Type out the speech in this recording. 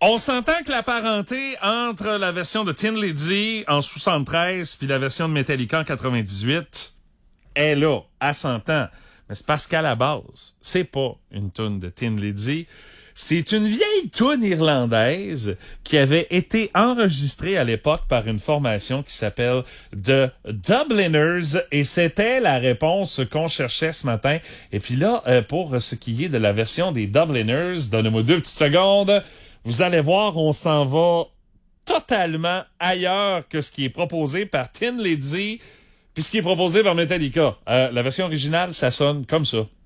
On s'entend que la parenté entre la version de Thin Lizzy en 73 puis la version de Metallica en 98 est là, à 100 ans. Mais c'est parce qu'à la base, c'est pas une toune de Thin Lizzy. C'est une vieille toune irlandaise qui avait été enregistrée à l'époque par une formation qui s'appelle The Dubliners et c'était la réponse qu'on cherchait ce matin. Et puis là, pour ce qui est de la version des Dubliners, donnez-moi 2 petites secondes. Vous allez voir, on s'en va totalement ailleurs que ce qui est proposé par Thin Lizzy puis ce qui est proposé par Metallica. La version originale, ça sonne comme ça.